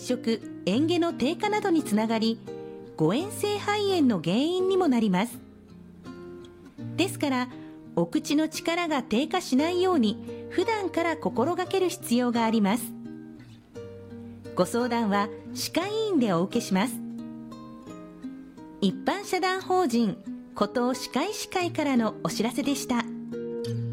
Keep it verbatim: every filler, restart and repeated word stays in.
触、嚥下の低下などにつながり、誤嚥性肺炎の原因にもなります。ですから、お口の力が低下しないように普段から心がける必要があります。ご相談は歯科医院でお受けします。一般社団法人古東歯科医師会からのお知らせでした。